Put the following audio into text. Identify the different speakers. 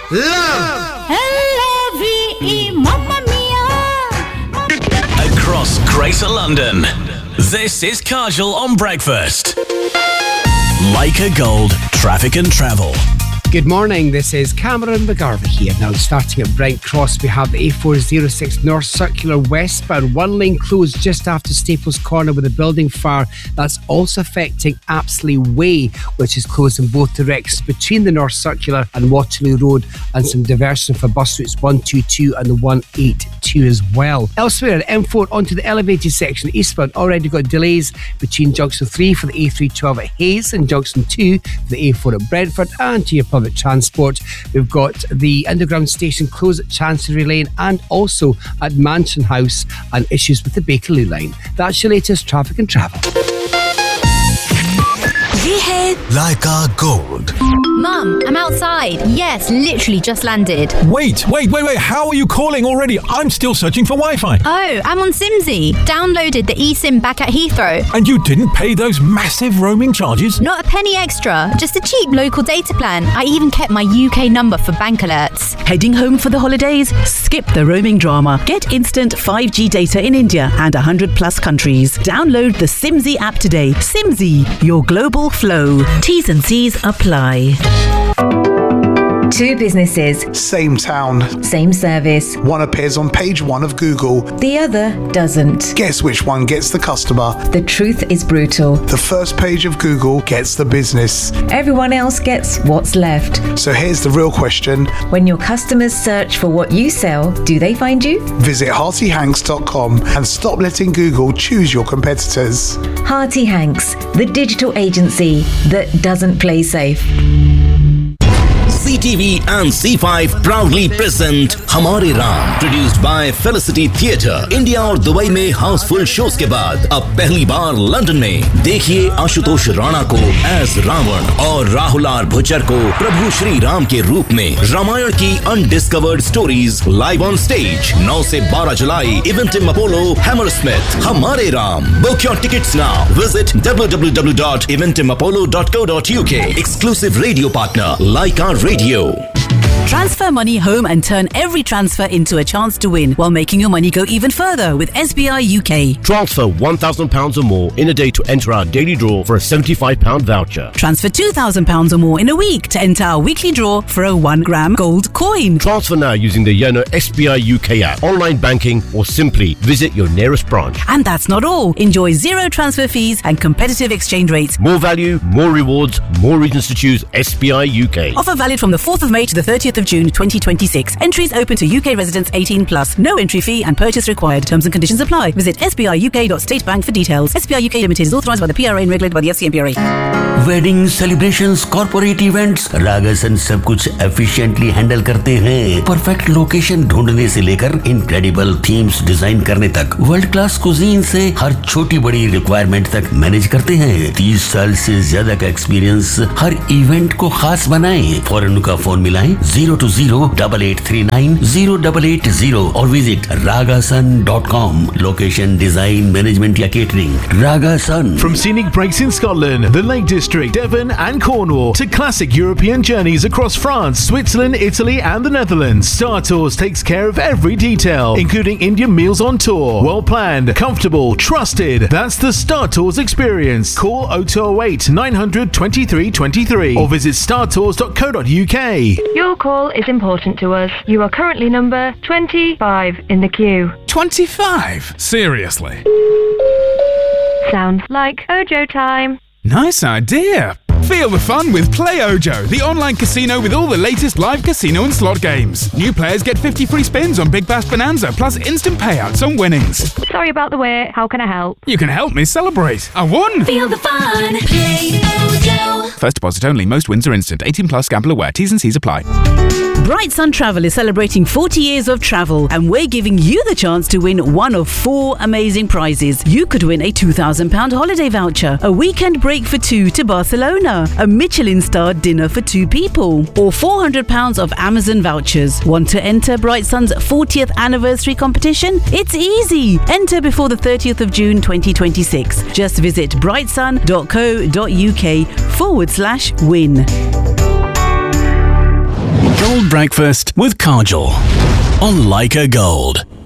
Speaker 1: Love.
Speaker 2: L-O-V-E, Mamma Mia.
Speaker 3: Across Greater London, this is Kajal on Breakfast. Leica Gold, Traffic and Travel.
Speaker 1: Good morning, this is Cameron McGarvey here. Now starting at Brent Cross, we have the A406 North Circular westbound. One lane closed just after Staples Corner with a building fire. That's also affecting Apsley Way, which is closed in both directions between the North Circular and Waterloo Road, and some diversion for bus routes 122 and the 182 as well. Elsewhere, M4 onto the elevated section eastbound, already got delays between Junction 3 for the A312 at Hayes and Junction 2 for the A4 at Brentford. And to your public transport, we've got the underground station closed at Chancery Lane and also at Mansion House, and issues with the Bakerloo line. That's your latest traffic and travel.
Speaker 4: ये है Leica Gold.
Speaker 5: Mum, I'm outside. Yes, literally just landed.
Speaker 6: Wait. How are you calling already? I'm still searching for Wi-Fi.
Speaker 5: Oh, I'm on Simsy. Downloaded the eSIM back at Heathrow.
Speaker 6: And you didn't pay those massive roaming charges?
Speaker 5: Not a penny extra. Just a cheap local data plan. I even kept my UK number for bank alerts.
Speaker 7: Heading home for the holidays? Skip the roaming drama. Get instant 5G data in India and 100 plus countries. Download the Simsy app today. Simsy, your global flow. T's and C's apply.
Speaker 8: Two businesses.
Speaker 9: Same town.
Speaker 8: Same service.
Speaker 9: One appears on page 1 of Google.
Speaker 8: The other doesn't.
Speaker 9: Guess which one gets the customer?
Speaker 8: The truth is brutal.
Speaker 9: The first page of Google gets the business.
Speaker 8: Everyone else gets what's left.
Speaker 9: So here's the real question.
Speaker 8: When your customers search for what you sell, do they find you?
Speaker 9: Visit HeartyHanks.com and stop letting Google choose your competitors.
Speaker 8: Hearty Hanks, the digital agency that doesn't play safe.
Speaker 10: CTV and C5 proudly present हमारे Ram, produced by Felicity Theatre. India और Dubai में Housefull shows के बाद अब पहली बार London में देखिए आशुतोष राणा को एज रावण और राहुल आर भुच्चर को प्रभु श्री राम के रूप में। रामायण की undiscovered stories live on stage 9 से 12 जुलाई इवेंटिम अपोलो हैमरस्मिथ। हमारे Ram, book your tickets now. Visit www.eventimapollo.co.uk. Exclusive radio partner Leica Radio.
Speaker 7: Transfer money home and turn every transfer into a chance to win while making your money go even further with SBI UK.
Speaker 11: Transfer £1,000 or more in a day to enter our daily draw for a £75 voucher.
Speaker 7: Transfer £2,000 or more in a week to enter our weekly draw for a 1 gram gold coin.
Speaker 11: Transfer now using the Yono SBI UK app, online banking, or simply visit your nearest branch.
Speaker 7: And that's not all. Enjoy zero transfer fees and competitive exchange rates.
Speaker 11: More value, more rewards, more reasons to choose SBI UK.
Speaker 7: Offer valid from the 4th of May to the 30th of June 2026. Entries open to UK residents 18 plus. No entry fee and purchase required. Terms and conditions apply. Visit sbiuk.statebank for details. SBI UK Limited is authorised by the PRA and regulated by the FCMPRA.
Speaker 12: Wedding celebrations, corporate events, रागासन सब कुछ efficiently handle करते हैं। Perfect location ढूंढने से लेकर incredible themes design करने तक, world class cuisine से हर छोटी बड़ी रिक्वायरमेंट तक मैनेज करते हैं। 30 साल से ज्यादा का एक्सपीरियंस हर इवेंट को खास बनाएं। फौरन उनका फोन मिलाएं 020-8839-0880 और visit ragasun.com. Location, design, management या catering, रागासन।
Speaker 13: From scenic breaks in Scotland, the Lake District, Devon and Cornwall, to classic European journeys across France, Switzerland, Italy and the Netherlands, Star Tours takes care of every detail, including Indian meals on tour. Well planned, comfortable, trusted. That's the Star Tours experience. Call 0208 900 2323 or visit startours.co.uk.
Speaker 14: Your call is important to us. You are currently number 25 in the queue.
Speaker 15: 25? Seriously?
Speaker 14: Sounds like Ojo time.
Speaker 15: Nice idea. Feel the fun with Play Ojo, the online casino with all the latest live casino and slot games. New players get 50 free spins on Big Bash Bonanza, plus instant payouts on winnings.
Speaker 14: Sorry about the wait. How can I help?
Speaker 15: You can help me celebrate. I won!
Speaker 2: Feel the fun. Play Ojo.
Speaker 15: First deposit only. Most wins are instant. 18 plus. Gamble aware. T's and C's apply.
Speaker 7: Bright Sun Travel is celebrating 40 years of travel, and we're giving you the chance to win one of 4 amazing prizes. You could win a £2,000 holiday voucher, a weekend break for 2 to Barcelona, a Michelin-starred dinner for 2 people, or £400 of Amazon vouchers. Want to enter Bright Sun's 40th anniversary competition? It's easy. Enter before the 30th of June 2026. Just visit brightsun.co.uk/win.
Speaker 3: Gold Breakfast with Kajal on Leica Gold.